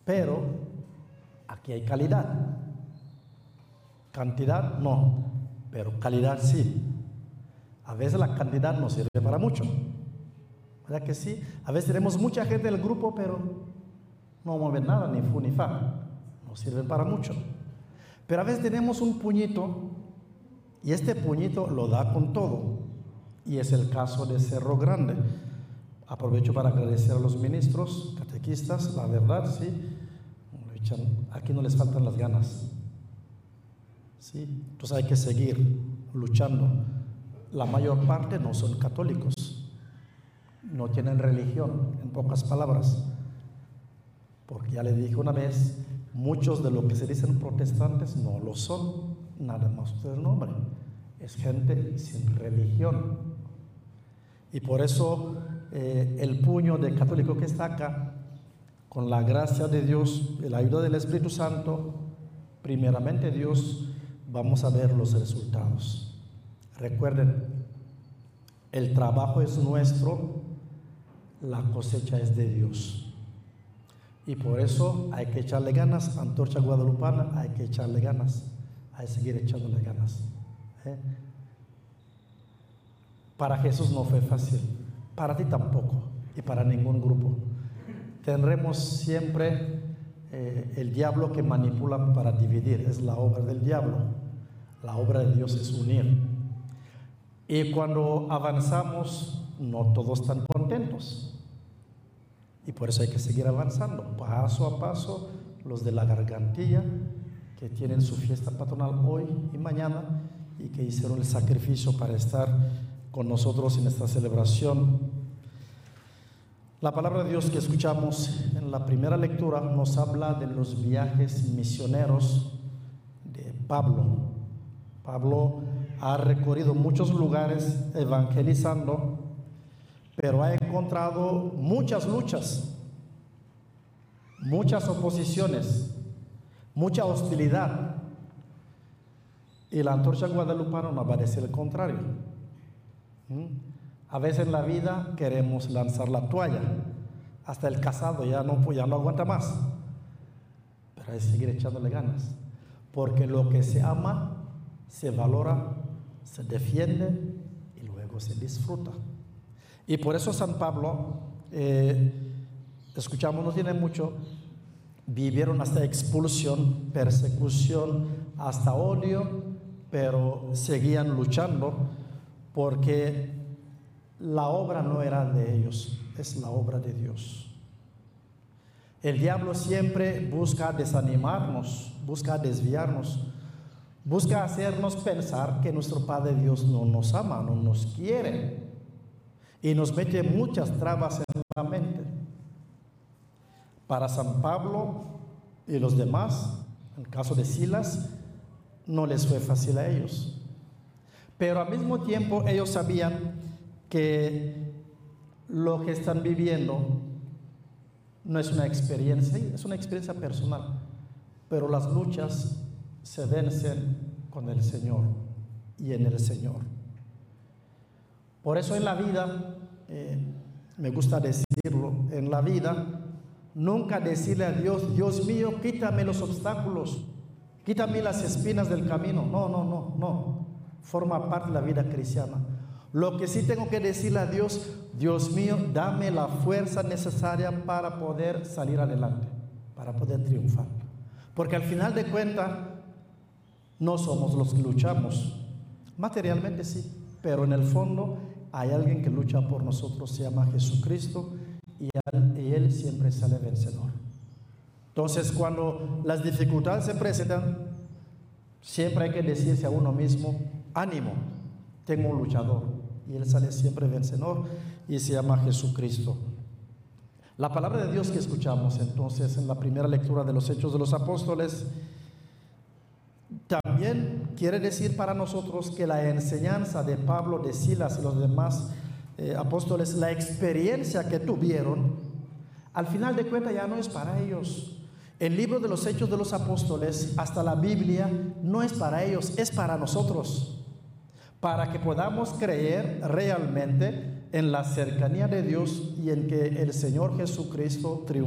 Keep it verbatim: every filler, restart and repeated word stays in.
Pero aquí hay calidad. Cantidad no, pero calidad sí. A veces la cantidad no sirve para mucho. ¿Verdad que sí? A veces tenemos mucha gente en el grupo, pero no mueven nada, ni fu ni fa. No sirven para mucho. Pero a veces tenemos un puñito y este puñito lo da con todo. Y es el caso de Cerro Grande. Aprovecho para agradecer a los ministros, catequistas, la verdad, sí. Aquí no les faltan las ganas. Sí, entonces hay que seguir luchando. La mayor parte no son católicos, no tienen religión, en pocas palabras. Porque ya le dije una vez, muchos de los que se dicen protestantes no lo son, nada más ustedes nombre. Es gente sin religión. Y por eso eh, el puño de católico que está acá, con la gracia de Dios y la ayuda del Espíritu Santo, primeramente Dios, vamos a ver los resultados. Recuerden, el trabajo es nuestro, la cosecha es de Dios. Y por eso hay que echarle ganas, Antorcha Guadalupana, hay que echarle ganas, hay que seguir echándole ganas. ¿Eh? Para Jesús no fue fácil, para ti tampoco, y para ningún grupo. Tendremos siempre eh, el diablo que manipula para dividir, es la obra del diablo. La obra de Dios es unir. Y cuando avanzamos, no todos están contentos. Y por eso hay que seguir avanzando, paso a paso. Los de la Gargantilla, que tienen su fiesta patronal hoy y mañana, y que hicieron el sacrificio para estar con nosotros en esta celebración. La palabra de Dios que escuchamos en la primera lectura nos habla de los viajes misioneros de Pablo. Pablo ha recorrido muchos lugares evangelizando, pero ha encontrado muchas luchas, muchas oposiciones, mucha hostilidad. Y la Antorcha Guadalupana nos va a decir el contrario. ¿Mm? A veces en la vida queremos lanzar la toalla, hasta el casado ya no, ya no aguanta más, pero hay que seguir echándole ganas, porque lo que se ama se valora, se defiende y luego se disfruta. Y por eso San Pablo, eh, escuchamos, no tiene mucho, vivieron hasta expulsión, persecución, hasta odio, pero seguían luchando porque la obra no era de ellos, es la obra de Dios. El diablo siempre busca desanimarnos, busca desviarnos, busca hacernos pensar que nuestro Padre Dios no nos ama, no nos quiere, y nos mete muchas trabas en la mente. Para San Pablo y los demás, en el caso de Silas, no les fue fácil a ellos, pero al mismo tiempo ellos sabían que lo que están viviendo no es una experiencia, es una experiencia personal, pero las luchas se vencen con el Señor y en el Señor. Por eso en la vida, eh, me gusta decirlo, en la vida, nunca decirle a Dios, Dios mío, quítame los obstáculos, quítame las espinas del camino. No, no, no, no. Forma parte de la vida cristiana. Lo que sí tengo que decirle a Dios, Dios mío, dame la fuerza necesaria para poder salir adelante, para poder triunfar. Porque al final de cuentas, no somos los que luchamos. Materialmente sí, pero en el fondo hay alguien que lucha por nosotros, se llama Jesucristo, y él, y él siempre sale vencedor. Entonces, cuando las dificultades se presentan, siempre hay que decirse a uno mismo, ánimo, tengo un luchador. Y él sale siempre vencedor y se llama Jesucristo. La palabra de Dios que escuchamos entonces en la primera lectura de los Hechos de los Apóstoles también quiere decir para nosotros que la enseñanza de Pablo, de Silas y los demás eh, apóstoles, la experiencia que tuvieron, al final de cuentas ya no es para ellos. El libro de los Hechos de los Apóstoles, hasta la Biblia, no es para ellos, es para nosotros, para que podamos creer realmente en la cercanía de Dios y en que el Señor Jesucristo triunfa.